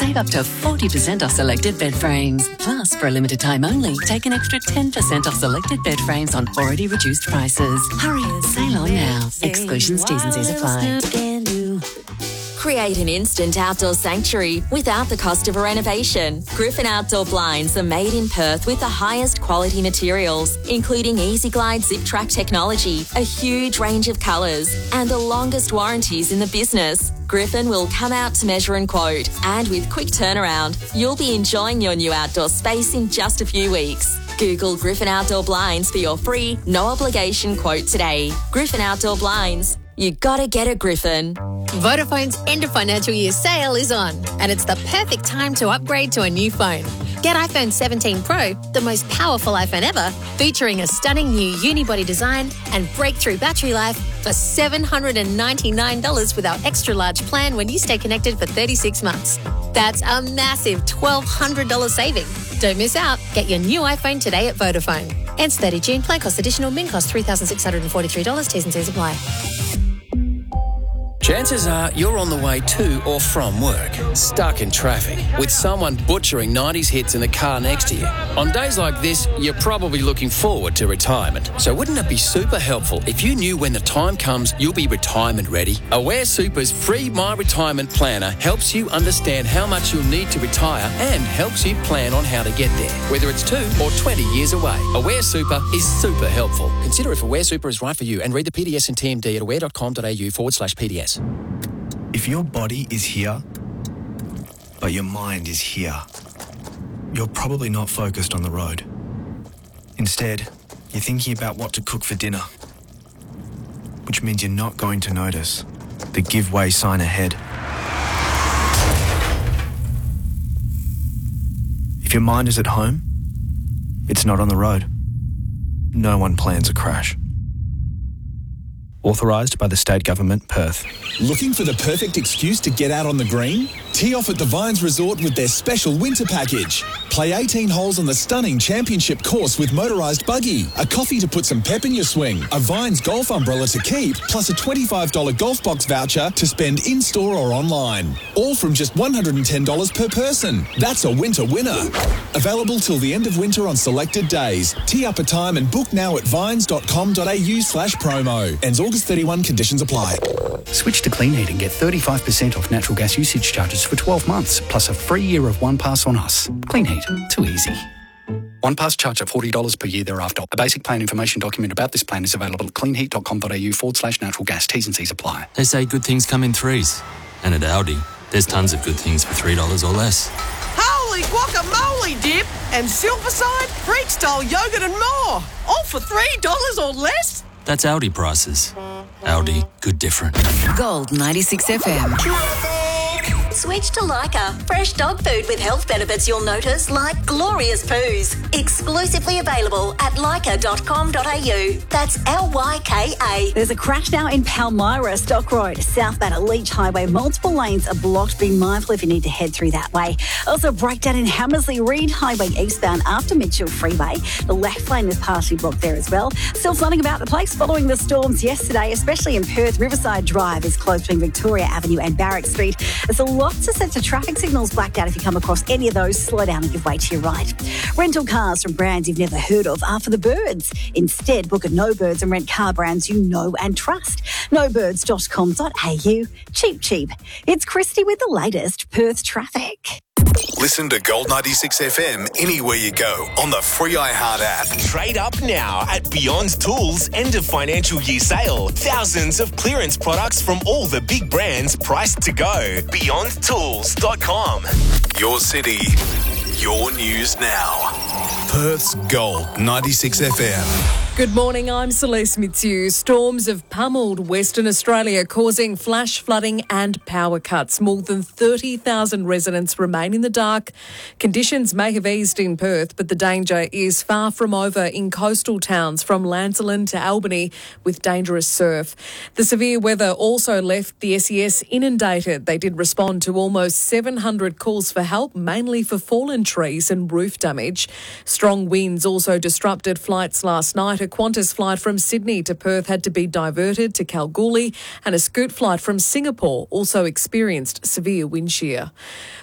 Save up to 40% off selected bed frames. Plus, for a limited time only, take an extra 10% off selected bed frames on already reduced prices. Hurry, sail on now. Exclusions, T's and C's apply. Create an instant outdoor sanctuary without the cost of a renovation. Griffin Outdoor Blinds are made in Perth with the highest quality materials, including EasyGlide Zip Track technology, a huge range of colours, and the longest warranties in the business. Griffin will come out to measure and quote, and with quick turnaround, you'll be enjoying your new outdoor space in just a few weeks. Google Griffin Outdoor Blinds for your free, no obligation quote today. Griffin Outdoor Blinds. You gotta get a Griffin. Vodafone's end of financial year sale is on, and it's the perfect time to upgrade to a new phone. Get iPhone 17 Pro, the most powerful iPhone ever, featuring a stunning new unibody design and breakthrough battery life for $799 with our extra large plan when you stay connected for 36 months. That's a massive $1,200 saving. Don't miss out. Get your new iPhone today at Vodafone. Ends 30 June. Plan cost additional. Min cost $3,643. T's and C's apply. Chances are you're on the way to or from work, stuck in traffic, with someone butchering 90s hits in the car next to you. On days like this, you're probably looking forward to retirement. So wouldn't it be super helpful if you knew when the time comes you'll be retirement ready? Aware Super's free My Retirement Planner helps you understand how much you'll need to retire and helps you plan on how to get there, whether it's 2 or 20 years away. Aware Super is super helpful. Consider if Aware Super is right for you and read the PDS and TMD at aware.com.au/PDS. If your body is here, but your mind is here, you're probably not focused on the road. Instead, you're thinking about what to cook for dinner, which means you're not going to notice the give way sign ahead. If your mind is at home, it's not on the road. No one plans a crash. Authorised by the State Government, Perth. Looking for the perfect excuse to get out on the green? Tee off at the Vines Resort with their special winter package. Play 18 holes on the stunning championship course with motorised buggy, a coffee to put some pep in your swing, a Vines golf umbrella to keep, plus a $25 golf box voucher to spend in-store or online. All from just $110 per person. That's a winter winner. Available till the end of winter on selected days. Tee up a time and book now at vines.com.au/promo. Ends August 31, conditions apply. Switch to Clean Heat and get 35% off natural gas usage charges for 12 months, plus a free year of OnePass on us. Clean Heat, too easy. OnePass charge at $40 per year thereafter. A basic plan information document about this plan is available at cleanheat.com.au/natural gas. T's and C's apply. They say good things come in threes. And at Aldi, there's tons of good things for $3 or less. Holy guacamole dip and Silverside, Freak-style yogurt and more. All for $3 or less? That's Aldi prices. Aldi, good different. Gold 96 FM. Switch to Lyca. Fresh dog food with health benefits you'll notice, like glorious poos. Exclusively available at lyca.com.au. That's LYKA. There's a crash now in Palmyra, Stock Road, southbound at Leach Highway. Multiple lanes are blocked. Be mindful if you need to head through that way. Also, breakdown in Hammersley, Reed Highway eastbound after Mitchell Freeway. The left lane is partially blocked there as well. Still flooding about the place following the storms yesterday, especially in Perth. Riverside Drive is closed between Victoria Avenue and Barrack Street. There's lots of sets of traffic signals blacked out. If you come across any of those, slow down and give way to your right. Rental cars from brands you've never heard of are for the birds. Instead, book at No Birds and rent car brands you know and trust. nobirds.com.au. Cheap, cheap. It's Christy with the latest Perth traffic. Listen to Gold 96 FM anywhere you go on the free iHeart app. Trade up now at Beyond Tools end of financial year sale. Thousands of clearance products from all the big brands priced to go. BeyondTools.com. Your city, your news now. Perth's Gold 96 FM. Good morning, I'm Celeste Mitsu. Storms have pummeled Western Australia, causing flash flooding and power cuts. More than 30,000 residents remain in the dark. Conditions may have eased in Perth, but the danger is far from over in coastal towns from Lancelin to Albany with dangerous surf. The severe weather also left the SES inundated. They did respond to almost 700 calls for help, mainly for fallen trees and roof damage. Strong winds also disrupted flights last night. A Qantas flight from Sydney to Perth had to be diverted to Kalgoorlie, and a Scoot flight from Singapore also experienced severe wind shear.